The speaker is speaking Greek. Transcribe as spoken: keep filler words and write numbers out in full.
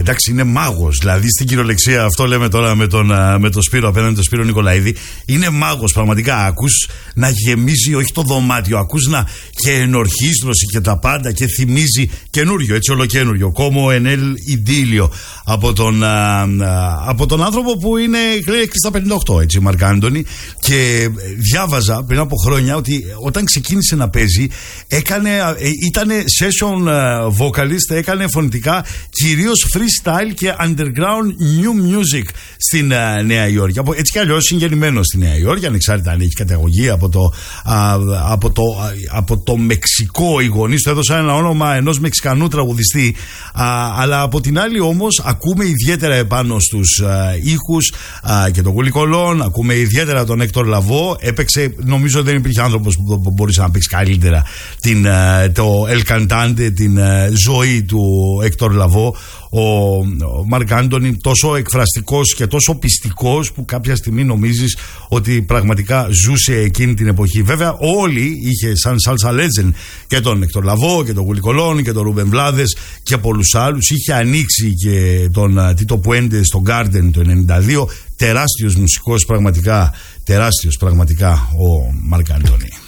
εντάξει, είναι μάγος. Δηλαδή στην κυριολεξία, αυτό λέμε τώρα με τον, με τον Σπύρο, απέναντι τον Σπύρο Νικολαίδη. Είναι μάγος πραγματικά. Ακούς να γεμίζει όχι το δωμάτιο, ακούς να και ενορχίστρωση και τα πάντα και θυμίζει καινούριο, έτσι ολοκένουριο. Κόμο Ενέλ Ιντήλιο από τον, α, α, από τον άνθρωπο που είναι στα πενήντα οκτώ, έτσι, Μαρκ Άντονι. Και διάβαζα πριν από χρόνια ότι όταν ξεκίνησε να παίζει, έκανε, ήταν session vocalist, έκανε φωνητικά κυρίως freestyle και underground new music στην uh, Νέα Υόρκη. Από, έτσι κι αλλιώς είναι γεννημένος στη Νέα Υόρκη, ανεξάρτητα αν έχει καταγωγή από το, α, από το, α, από το Μεξικό. Οι γονείς του έδωσαν ένα όνομα ενός Μεξικανού τραγουδιστή, α, αλλά από την άλλη όμως ακούμε ιδιαίτερα επάνω στους α, ήχους α, και τον Γούλι Κολόν, ακούμε ιδιαίτερα τον Έκτορ Λαβό. Έπαιξε, νομίζω δεν υπήρχε άνθρωπος που μπορούσε να παίξει καλύτερα την, α, το El Cantante, την α, ζωή του Έκτορ Λαβό. Ο, ο Μαρκ Άντονι τόσο εκφραστικός και τόσο πιστικός που κάποια στιγμή νομίζεις ότι πραγματικά ζούσε εκείνη την εποχή. Βέβαια όλοι είχε σαν salsa legend και τον Έκτορ Λαβό και τον Γούλι Κολόν και τον Ρούμπεν Βλάδες και πολλούς άλλους. Είχε ανοίξει και τον Τίτο Πουέντε στο Garden το ενενήντα δύο. Τεράστιος μουσικός, πραγματικά τεράστιος πραγματικά ο Μαρκ Άντονι.